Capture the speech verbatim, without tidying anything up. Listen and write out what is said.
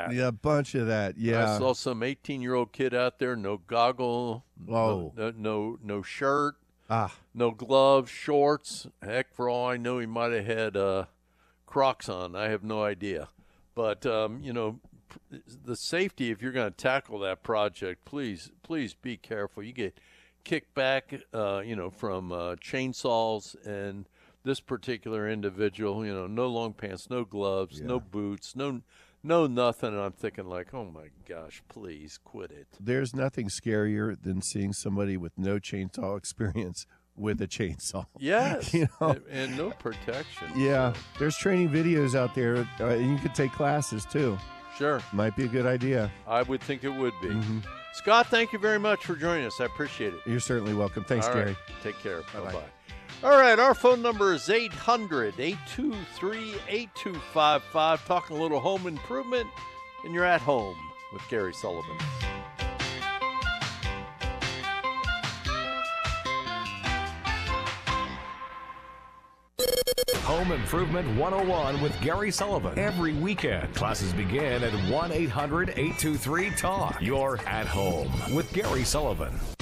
that. Yeah, a bunch of that. Yeah. I saw some eighteen-year-old kid out there, no goggle, Whoa. no, no, no shirt, Ah. no gloves, shorts. Heck, for all I know, he might have had uh, Crocs on. I have no idea. But, um, you know, the safety, if you're going to tackle that project, please, please be careful. You get kicked back, uh, you know, from uh, chainsaws, and this particular individual, you know, no long pants, no gloves, Yeah. no boots, no no nothing. And I'm thinking like, oh, my gosh, please quit it. There's nothing scarier than seeing somebody with no chainsaw experience with a chainsaw. Yes, You know? and, and no protection. Yeah. So, There's training videos out there, uh, and you could take classes, too. sure, Might be a good idea. I would think it would be. Mm-hmm. Scott, thank you very much for joining us. I appreciate it. You're certainly welcome. Thanks, All Gary. right. Take care. Bye-bye. Bye-bye. All right, our phone number is eight hundred, eight two three, eight two five five. Talking a little home improvement, and you're at home with Gary Sullivan. Home Improvement one oh one with Gary Sullivan. Every weekend, classes begin at one eight hundred, eight two three, talk. You're at home with Gary Sullivan.